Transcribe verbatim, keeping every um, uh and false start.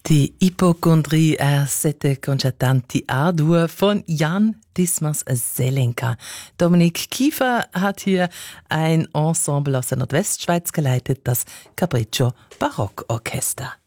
Die Ipokondrie er sette concertanti A-Dur von Jan Dismas Selenka. Dominik Kiefer hat hier ein Ensemble aus der Nordwestschweiz geleitet, das Capriccio Barockorchester.